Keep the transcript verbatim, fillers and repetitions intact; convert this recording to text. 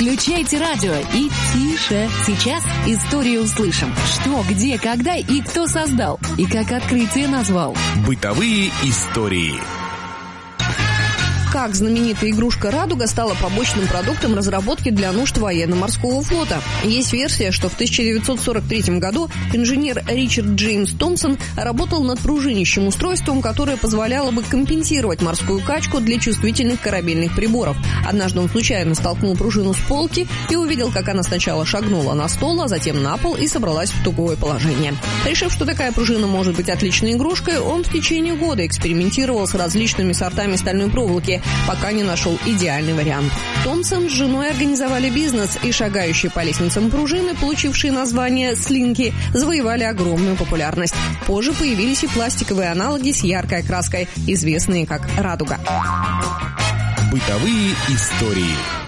Включайте радио и тише. Сейчас историю услышим. Что, где, когда и кто создал. И как открытие назвал. Бытовые истории. Как знаменитая игрушка «Радуга» стала побочным продуктом разработки для нужд военно-морского флота. Есть версия, что в тысяча девятьсот сорок третьем году инженер Ричард Джеймс Томпсон работал над пружинящим устройством, которое позволяло бы компенсировать морскую качку для чувствительных корабельных приборов. Однажды он случайно столкнул пружину с полки и увидел, как она сначала шагнула на стол, а затем на пол и собралась в тугое положение. Решив, что такая пружина может быть отличной игрушкой, он в течение года экспериментировал с различными сортами стальной проволоки, пока не нашел идеальный вариант. Томпсон с женой организовали бизнес, и шагающие по лестницам пружины, получившие название «слинки», завоевали огромную популярность. Позже появились и пластиковые аналоги с яркой окраской, известные как «Радуга». Бытовые истории.